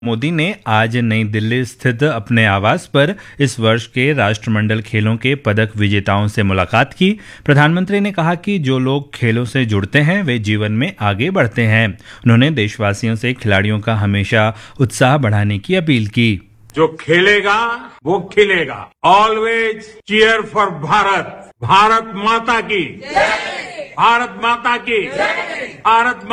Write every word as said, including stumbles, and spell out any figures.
मोदी ने आज नई दिल्ली स्थित अपने आवास पर इस वर्ष के राष्ट्रमंडल खेलों के पदक विजेताओं से मुलाकात की। प्रधानमंत्री ने कहा कि जो लोग खेलों से जुड़ते हैं वे जीवन में आगे बढ़ते हैं। उन्होंने देशवासियों से खिलाड़ियों का हमेशा उत्साह बढ़ाने की अपील की। जो खेलेगा वो खिलेगा। Always cheer for Bharat. Bharat माता की, भारत माता की, भारत